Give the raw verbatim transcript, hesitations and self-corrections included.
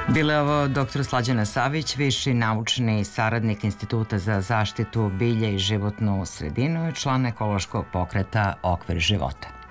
Bila je ovo doktor Slađana Savić, viši naučni saradnik Instituta za zaštitu bilja i životnu sredinu i član ekološkog pokreta Okvir života.